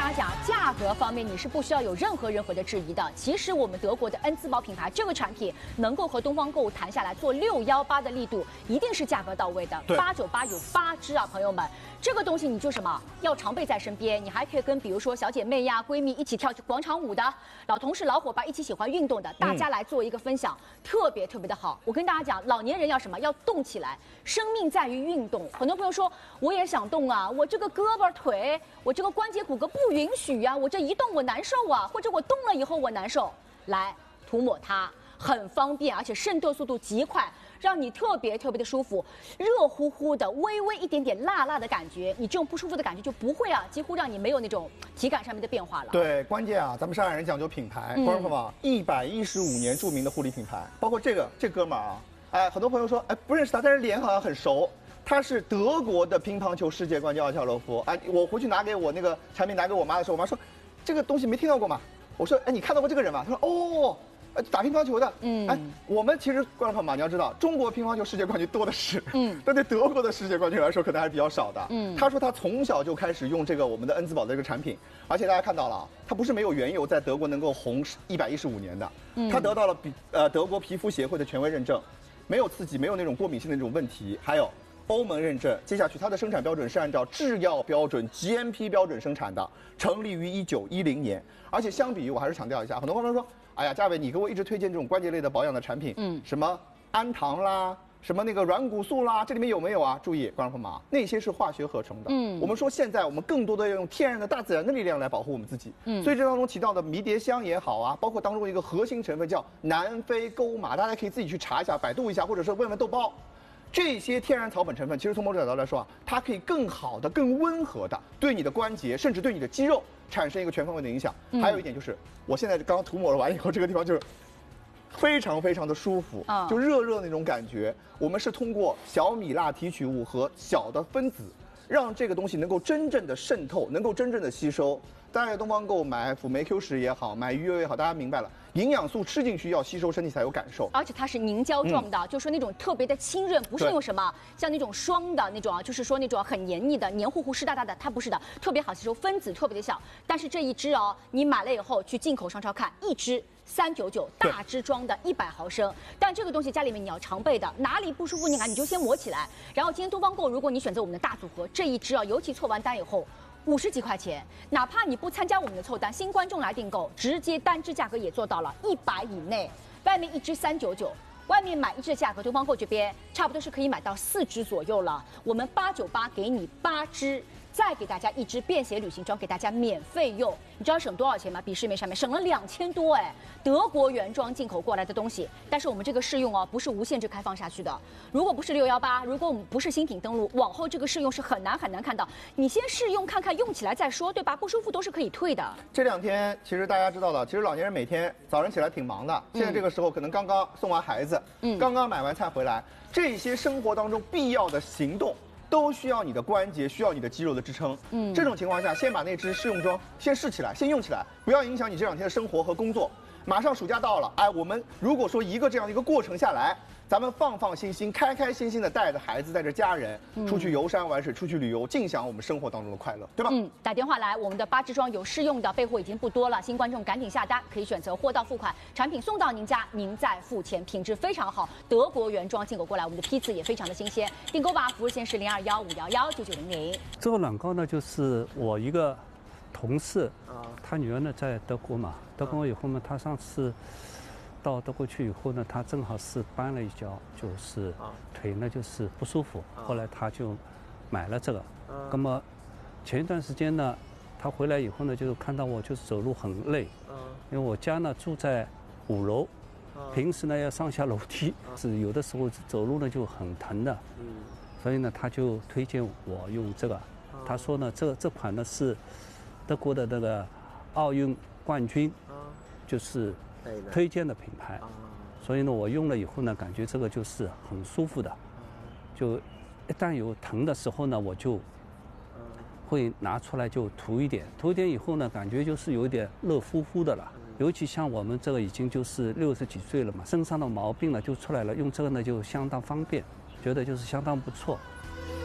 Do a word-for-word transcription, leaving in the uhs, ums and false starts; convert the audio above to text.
大家讲，价格方面你是不需要有任何任何的质疑的。其实我们德国的恩兹堡品牌这个产品能够和东方购物谈下来做六幺八的力度，一定是价格到位的。八九八有八支啊，朋友们，这个东西你就什么要常备在身边，你还可以跟比如说小姐妹呀、闺蜜一起跳广场舞的，老同事、老伙伴一起喜欢运动的，大家来做一个分享，嗯、特别特别的好。我跟大家讲，老年人要什么？要动起来，生命在于运动。很多朋友说，我也想动啊，我这个胳膊腿，我这个关节骨骼不允许呀、啊，我这一动我难受啊，或者我动了以后我难受。来涂抹它，很方便，而且渗透速度极快，让你特别特别的舒服，热乎乎的，微微一点点辣辣的感觉，你这种不舒服的感觉就不会啊，几乎让你没有那种体感上面的变化了。 对，关键啊，咱们上海人讲究品牌，观众朋友们，一百一十五年著名的护理品牌，包括这个这哥们儿啊，哎，很多朋友说，哎，不认识他，但是脸好像很熟。他是德国的乒乓球世界冠军奥乔洛夫。哎，我回去拿给我那个产品拿给我妈的时候，我妈说，这个东西没听到过吗？我说，哎，你看到过这个人吗？他说，哦。打乒乓球的，嗯，哎，我们其实观众朋友们，你要知道，中国乒乓球世界冠军多的是，嗯，但对德国的世界冠军来说，可能还是比较少的，嗯。他说他从小就开始用这个我们的恩兹堡的这个产品，而且大家看到了，他不是没有缘由在德国能够红一百一十五年的，嗯，他得到了比呃德国皮肤协会的权威认证，没有刺激，没有那种过敏性的那种问题，还有欧盟认证。接下去它的生产标准是按照制药标准 G M P 标准生产的，成立于一九一零年，而且相比于我还是强调一下，很多朋友说。哎呀，嘉伟，你给我一直推荐这种关节类的保养的产品，嗯，什么氨糖啦，什么那个软骨素啦，这里面有没有啊？注意，观众朋友们啊，那些是化学合成的，嗯，我们说现在我们更多的要用天然的大自然的力量来保护我们自己，嗯，所以这当中提到的迷迭香也好啊，包括当中一个核心成分叫南非钩马，大家可以自己去查一下，百度一下，或者是问问豆包。这些天然草本成分，其实从某种角度来说啊，它可以更好的、更温和的对你的关节，甚至对你的肌肉产生一个全方位的影响。嗯、还有一点就是，我现在刚刚涂抹了完以后，这个地方就是非常非常的舒服，啊、就热热那种感觉。我们是通过小米辣提取物和小的分子，让这个东西能够真正的渗透，能够真正的吸收。大家在东方购买辅酶 Q 十也好，买鱼油也好，大家明白了，营养素吃进去要吸收，身体才有感受。 而且它是凝胶状的，嗯、就是说那种特别的清润，不是用什么像那种霜的那种啊，就是说那种很黏腻的、黏糊糊、湿哒哒的，它不是的，特别好吸收，分子特别的小。但是这一支哦，你买了以后去进口商超看，一支三九九，大支装的一百毫升。但这个东西家里面你要常备的，哪里不舒服你看你就先抹起来。然后今天东方购，如果你选择我们的大组合，这一支啊，尤其凑完单以后。五十几块钱，哪怕你不参加我们的凑单，新观众来订购，直接单支价格也做到了一百以内。外面一支三九九，外面买一支的价格，东方购这边差不多是可以买到四支左右了。我们八九八给你八支，再给大家一支便携旅行装，给大家免费用。你知道省多少钱吗？比市面上面省了两千多哎，德国原装进口过来的东西。但是我们这个试用哦，不是无限制开放下去的。如果不是六幺八，如果我们不是新品登录，往后这个试用是很难很难看到。你先试用看看，用起来再说，对吧？不舒服都是可以退的。 这两天其实大家知道了，其实老年人每天早上起来挺忙的，现在这个时候可能刚刚送完孩子，嗯，刚刚买完菜回来，这些生活当中必要的行动。都需要你的关节，需要你的肌肉的支撑。嗯，这种情况下，先把那支试用装先试起来，先用起来，不要影响你这两天的生活和工作。马上暑假到了，哎，我们如果说一个这样的一个过程下来，咱们放放心心、开开心心的带着孩子、带着家人出去游山玩水、出去旅游，尽享我们生活当中的快乐，对吧？ 嗯，打电话来，我们的八支装有试用的，备货已经不多了，新观众赶紧下单，可以选择货到付款，产品送到您家，您再付钱，品质非常好，德国原装进口过来，我们的批次也非常的新鲜。订购吧，服务线是零二幺五幺幺九九零零。 这个软膏呢，就是我一个同事，啊，他女儿呢在德国嘛，德国以后呢，他上次。到德国去以后呢，他正好是绊了一跤，就是腿呢就是不舒服。后来他就买了这个。那么前一段时间呢，他回来以后呢，就看到我就是走路很累。因为我家呢住在五楼，平时呢要上下楼梯，是有的时候走路呢就很疼的。所以呢，他就推荐我用这个。他说呢，这这款呢是德国的那个奥运冠军，就是。推荐的品牌，所以呢，我用了以后呢，感觉这个就是很舒服的，就一旦有疼的时候呢，我就会拿出来就涂一点，涂一点以后呢，感觉就是有点热乎乎的了。尤其像我们这个已经就是六十几岁了嘛，身上的毛病呢就出来了，用这个呢就相当方便，觉得就是相当不错。